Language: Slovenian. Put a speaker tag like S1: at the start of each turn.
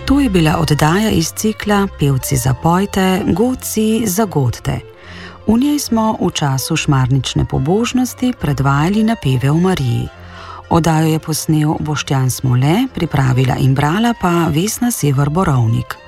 S1: To je bila oddaja iz cikla Pevci zapojte, godci zagodte. V njej smo v času šmarnične pobožnosti predvajali napeve o Mariji. Oddajo je posnel Boštjan Smole, pripravila in brala pa Vesna Sever Borovnik.